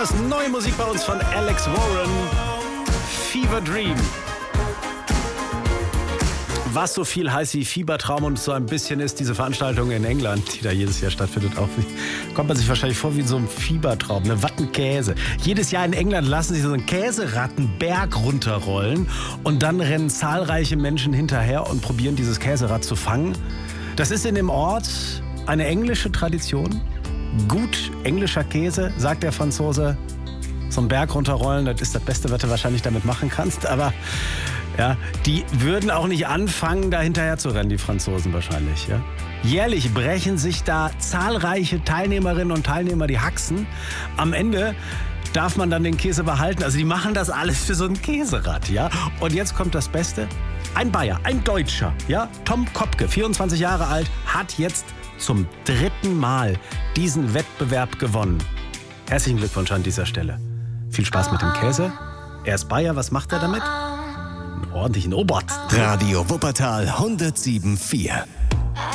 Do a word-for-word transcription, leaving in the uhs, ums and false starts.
das neue Musik bei uns von Alex Warren. Fever Dream. Was so viel heißt wie Fiebertraum und so ein bisschen ist diese Veranstaltung in England, die da jedes Jahr stattfindet, auch wie, kommt man sich wahrscheinlich vor wie so ein Fiebertraum, eine Wattenkäse. Jedes Jahr in England lassen sich so einen Käserattenberg runterrollen und dann rennen zahlreiche Menschen hinterher und probieren dieses Käserad zu fangen. Das ist in dem Ort eine englische Tradition. Gut englischer Käse, sagt der Franzose. So einen Berg runterrollen, das ist das Beste, was du wahrscheinlich damit machen kannst, aber ja, die würden auch nicht anfangen, da hinterher zu rennen, die Franzosen wahrscheinlich. Ja? Jährlich brechen sich da zahlreiche Teilnehmerinnen und Teilnehmer die Haxen. Am Ende darf man dann den Käse behalten. Also die machen das alles für so ein Käserad. Ja? Und jetzt kommt das Beste. Ein Bayer, ein Deutscher, ja? Tom Kopke, vierundzwanzig Jahre alt, hat jetzt zum dritten Mal diesen Wettbewerb gewonnen. Herzlichen Glückwunsch an dieser Stelle. Viel Spaß mit dem Käse. Er ist Bayer, was macht er damit? Einen ordentlichen Oberst. Radio Wuppertal hundertsieben Komma vier.